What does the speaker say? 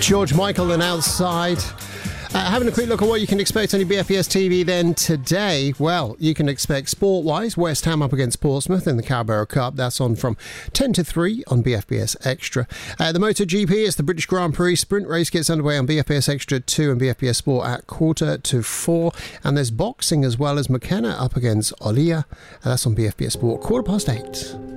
George Michael and Outside. Having a quick look at what you can expect on your BFBS TV then today. Well, you can expect sport-wise West Ham up against Portsmouth in the Carabao Cup. That's on from 10 to 3 on BFBS Extra. The MotoGP is the British Grand Prix sprint race gets underway on BFBS Extra 2 and BFBS Sport at 3:45. And there's boxing as well as McKenna up against Olia. That's on BFBS Sport 8:15.